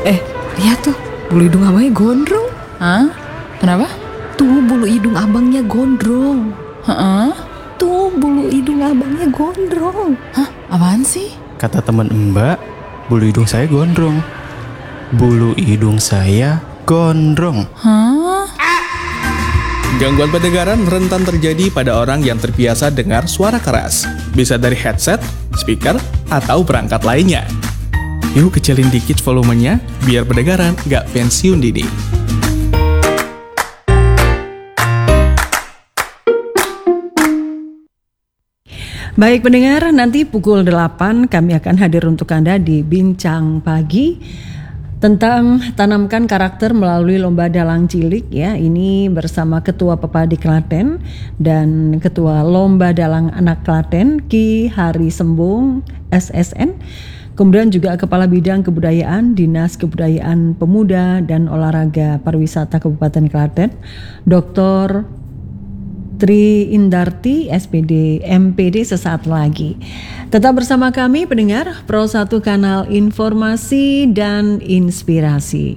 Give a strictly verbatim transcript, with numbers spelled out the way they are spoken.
Eh, lihat tuh, bulu hidung abangnya gondrong. Hah? Kenapa? Tuh bulu hidung abangnya gondrong. Heeh. Tuh bulu hidung abangnya gondrong. Hah? Apaan sih? Kata teman Mbak, bulu hidung saya gondrong. Bulu hidung saya gondrong. Hah? Gangguan pendengaran rentan terjadi pada orang yang terbiasa dengar suara keras. Bisa dari headset, speaker, atau perangkat lainnya. Yuk kecilin dikit volumenya, biar pendengaran gak pensiun dini. Baik pendengar, nanti pukul delapan kami akan hadir untuk Anda di Bincang Pagi tentang tanamkan karakter melalui lomba dalang cilik ya. Ini bersama Ketua Pepadi Klaten dan Ketua Lomba Dalang Anak Klaten Ki Hari Sembung S S N. Kemudian juga Kepala Bidang Kebudayaan Dinas Kebudayaan Pemuda dan Olahraga Pariwisata Kabupaten Klaten Doktor Tri Indarti S P D M P D sesaat lagi. Tetap bersama kami pendengar Pro satu Kanal Informasi dan Inspirasi.